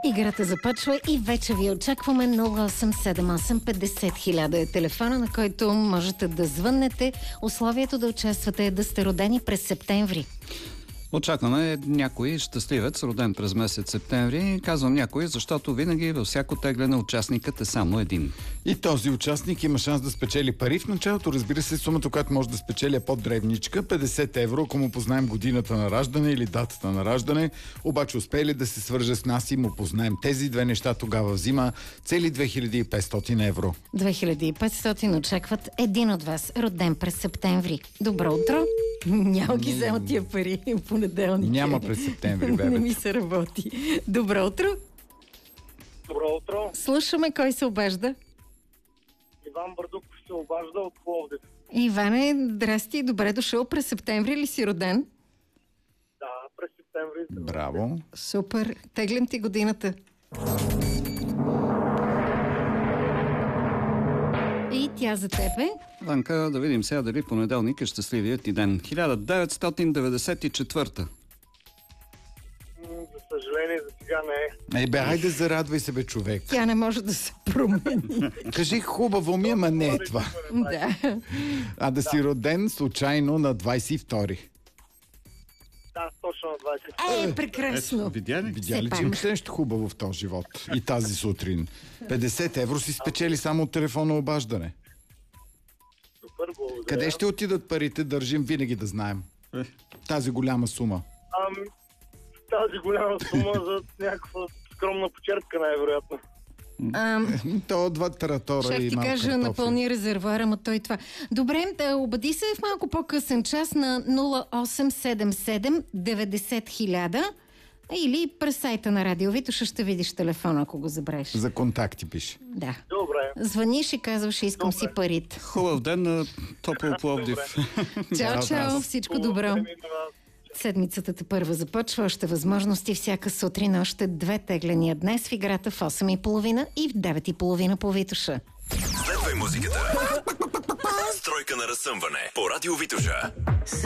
Играта започва и вече ви очакваме. 0878 50 000 е телефона, на който можете да звъннете. Условието да участвате е да сте родени през септември. Очакваме някой щастливец, роден през месец септември. Казвам някой, защото винаги във всяко тегляне участникът е само един. И този участник има шанс да спечели пари. В началото, разбира се, сумата, която може да спечели е по-древничка. 50 евро, ако му познаем годината на раждане или датата на раждане. Обаче успели да се свърже с нас и му познаем тези две неща, тогава взима цели 2500 евро. 2500 очакват един от вас, роден през септември. Добро утро! Няма ги взема тия пари понеделник. Няма през септември, бебе. Не ми се работи. Добро утро! Добро утро. Слушаме кой се обажда. Иван Бърдуков се обажда от Пловдив. Иване, здрасти, добре дошъл. През септември ли си роден? Да, през септември. Браво. Супер. Теглям ти годината. И тя за тебе. Данка, да видим сега дали понеделник е щастливият ти ден. 1994. За съжаление, за сега не е. Бе, хайде зарадвай се, бе, човек. Тя не може да се промени. Кажи хубаво ми, ама не е това. Да. А да си роден случайно на 22. Да, точно на 20. Прекрасно. Видя ли? Видя ли, Все че имаш нещо хубаво в този живот? И тази сутрин. 50 евро си спечели само от телефонно обаждане. Супер, благодаря. Къде ще отидат парите, държим винаги да знаем. Тази голяма сума. Тази голяма сума за някаква скромна почерпка, най-вероятно. То два таратора Шеф и ти малко кажа, картофи. напълни резервуара, ма той това. Добре, да обади се в малко по-късен час на 0877 90 000 или през сайта на Радио Витоша ще видиш телефона, ако го забравиш. За контакти пише. Да. Добре. Звъниш и казваш, искам си парите. Хубав ден на Топъл Пловдив. Чао, чао, Добре. всичко добро. Седмицата първа започва, още възможности всяка сутрин, още 2 тегления днес в играта в 8:30 и в 9:30 по Витоша. Следвай музиката. Стройка на разсъмване по Радио Витоша.